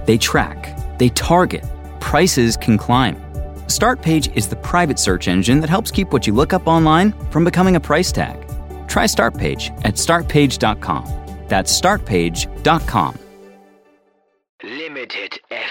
They track, they target, prices can climb. Startpage is the private search engine that helps keep what you look up online from becoming a price tag. Try Startpage at startpage.com. That's startpage.com. Limited